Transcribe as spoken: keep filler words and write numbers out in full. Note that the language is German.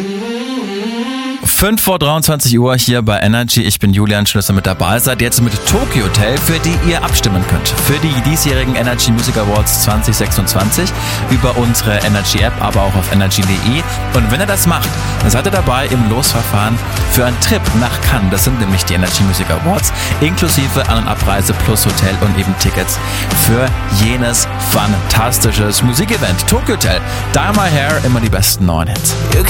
fünf vor dreiundzwanzig Uhr hier bei Energy. Ich bin Julian, schön, dass ihr mit dabei seid. Jetzt mit Tokyo Hotel, für die ihr abstimmen könnt. Für die diesjährigen Energy Music Awards zwanzig sechsundzwanzig über unsere Energy App, aber auch auf energy punkt de. Und wenn ihr das macht, dann seid ihr dabei im Losverfahren für einen Trip nach Cannes. Das sind nämlich die Energy Music Awards, inklusive An- und Abreise plus Hotel und eben Tickets für jenes fantastisches Musikevent. Tokyo Hotel, Dye My Hair, immer die besten neuen Hits. You